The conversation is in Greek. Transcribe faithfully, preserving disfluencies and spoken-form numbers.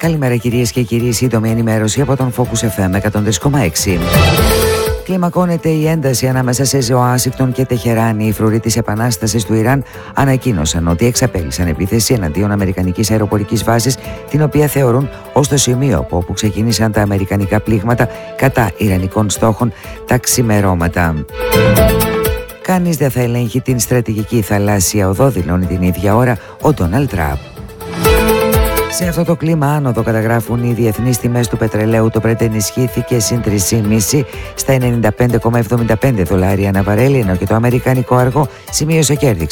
Καλημέρα κυρίες και κύριοι, σύντομη ενημέρωση από τον Focus εφ εμ εκατόν τρία κόμμα έξι. Κλιμακώνεται η ένταση ανάμεσα σε Ουάσιγκτον και Τεχεράνη. Οι φρουροί της Επανάστασης του Ιράν ανακοίνωσαν ότι εξαπέλυσαν επίθεση εναντίον αμερικανικής αεροπορικής βάσης, την οποία θεωρούν ως το σημείο από όπου ξεκίνησαν τα αμερικανικά πλήγματα κατά ιρανικών στόχων τα ξημερώματα. Κανείς δεν θα ελέγχει την στρατηγική θαλάσσια οδό, δηλώνει την ίδια ώρα ο Ντόναλντ Τραμπ. Σε αυτό το κλίμα άνοδο καταγράφουν οι διεθνείς τιμές του πετρελαίου. Το Brent ενισχύθηκε συν τρία κόμμα πέντε στα ενενήντα πέντε κόμμα εβδομήντα πέντε δολάρια ανά βαρέλι, ενώ και το αμερικανικό αργό σημείωσε κέρδη